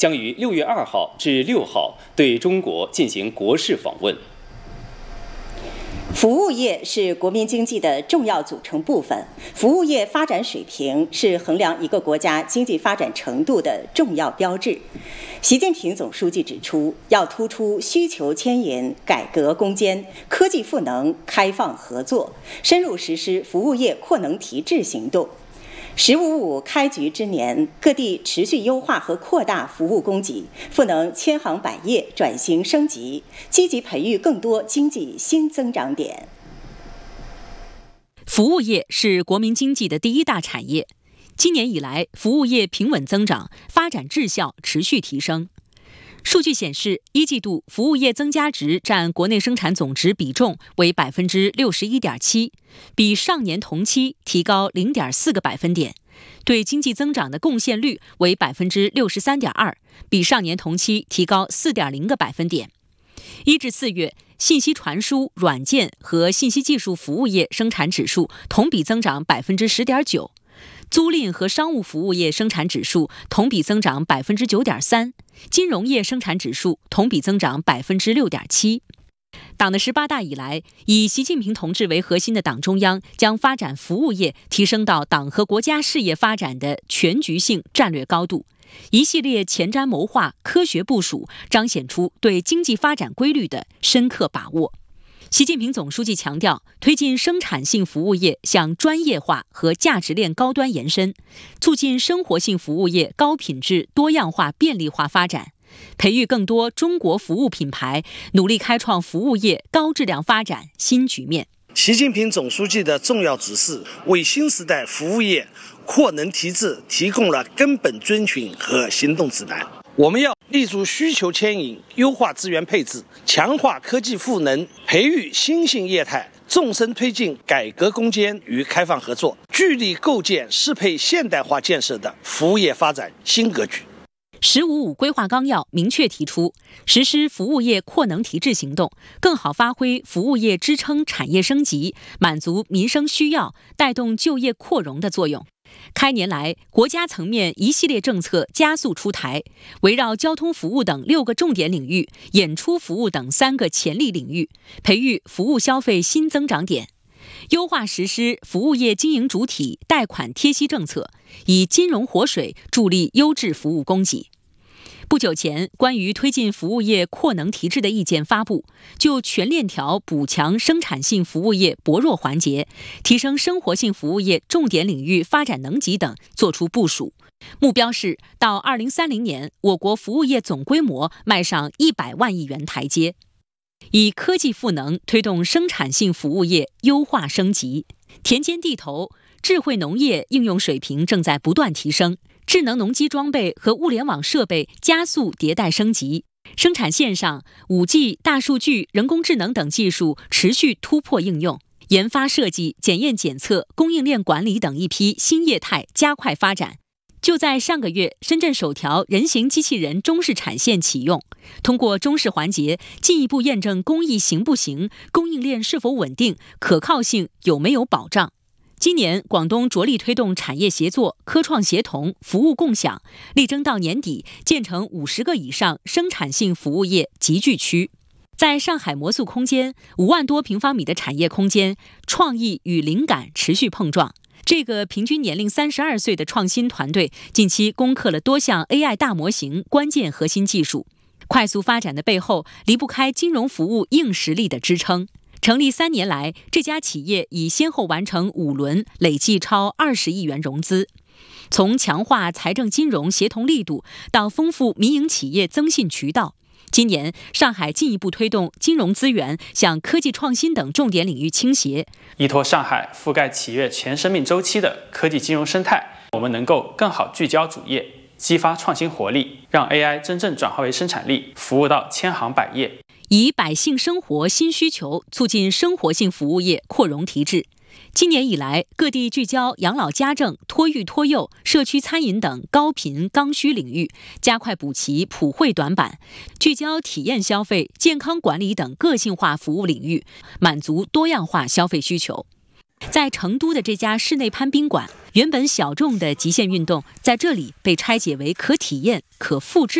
将于6月2号至6号对中国进行国事访问。 服务业是国民经济的重要组成部分，服务业发展水平是衡量一个国家经济发展程度的重要标志。习近平总书记指出，要突出需求牵引、改革攻坚、科技赋能、开放合作，深入实施服务业扩能提质行动。“15+5”开局之年，各地持续优化和扩大服务供给，赋能千行百业转型升级，积极培育更多经济新增长点。 服务业是国民经济的第一大产业，今年以来，服务业平稳增长，发展质效持续提升。数据显示，1季度服务业增加值占国内生产总值比重为61.7%，比上年同期提高0.4个百分点，对经济增长的贡献率为63.2%，比上年同期提高4.0个百分点。1至4月，信息传输、软件和信息技术服务业生产指数同比增长10.9%。租赁和商务服务业生产指数同比增长9.3%，金融业生产指数同比增长6.7%。党的18大以来，以习近平同志为核心的党中央将发展服务业提升到党和国家事业发展的全局性战略高度，一系列前瞻谋划、科学部署，彰显出对经济发展规律的深刻把握。习近平总书记强调，推进生产性服务业向专业化和价值链高端延伸，促进生活性服务业高品质、多样化、便利化发展，培育更多中国服务品牌，努力开创服务业高质量发展新局面。 习近平总书记的重要指示，为新时代服务业扩能提质提供了根本遵循和行动指南。我们要立足需求牵引，优化资源配置，强化科技赋能，培育新兴业态，纵深推进改革攻坚与开放合作，聚力构建适配现代化建设的服务业发展新格局。 “15+5”规划纲要明确提出，实施服务业扩能提质行动，更好发挥服务业支撑产业升级、满足民生需要、带动就业扩容的作用。开年来，国家层面一系列政策加速出台，围绕交通服务等6个重点领域、演出服务等3个潜力领域，培育服务消费新增长点，优化实施服务业经营主体贷款贴息政策，以金融活水助力优质服务供给。不久前，关于推进服务业扩能提质的意见发布，就全链条补强生产性服务业薄弱环节，提升生活性服务业重点领域发展能级等作出部署。目标是到2030年，我国服务业总规模迈上100万亿元台阶。以科技赋能推动生产性服务业优化升级，田间地头智慧农业应用水平正在不断提升，智能农机装备和物联网设备加速迭代升级，生产线上 5G、大数据、人工智能等技术持续突破应用，研发设计、检验检测、供应链管理等一批新业态加快发展。就在上个月，深圳首条人形机器人中式产线启用，通过中式环节进一步验证工艺行不行、供应链是否稳定、可靠性有没有保障。今年，广东着力推动产业协作、科创协同、服务共享，力争到年底建成50个以上生产性服务业集聚区。在上海魔素空间5万多平方米的产业空间，创意与灵感持续碰撞。这个平均年龄32岁的创新团队，近期攻克了多项 AI 大模型关键核心技术。快速发展的背后，离不开金融服务硬实力的支撑。成立3年来，这家企业已先后完成5轮，累计超20亿元融资。从强化财政金融协同力度，到丰富民营企业增信渠道，今年上海进一步推动金融资源向科技创新等重点领域倾斜， 依托上海覆盖企业全生命周期的科技金融生态，我们能够更好聚焦主业，激发创新活力，让 AI 真正转化为生产力，服务到千行百业。 以百姓生活新需求促进生活性服务业扩容提质。今年以来，各地聚焦养老家政、托育托幼、社区餐饮等高频刚需领域，加快补齐普惠短板，聚焦体验消费、健康管理等个性化服务领域，满足多样化消费需求。在成都的这家室内攀冰馆，原本小众的极限运动，在这里被拆解为可体验、可复制